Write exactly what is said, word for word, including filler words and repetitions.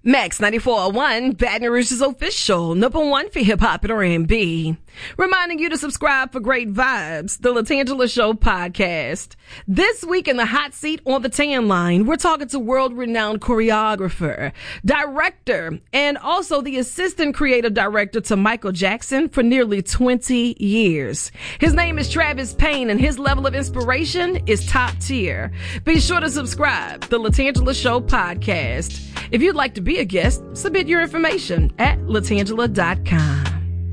Max ninety-four point one, Baton Rouge's official, number one for hip-hop and R and B. Reminding you to subscribe for great vibes, the LaTangela Show podcast. This week in the hot seat on the tan line, we're talking to world-renowned choreographer, director, and also the assistant creative director to Michael Jackson for nearly twenty years. His name is Travis Payne, and his level of inspiration is top tier. Be sure to subscribe, the LaTangela Show podcast. If you'd like to be a guest, submit your information at latangela dot com.